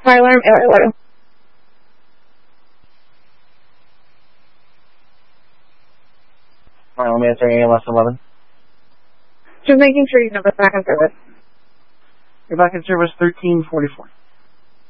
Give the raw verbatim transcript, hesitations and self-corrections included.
Fire alarm, air alarm. Fire alarm answering A L S eleven. Just making sure you know the back in service. You're back in service thirteen forty-four.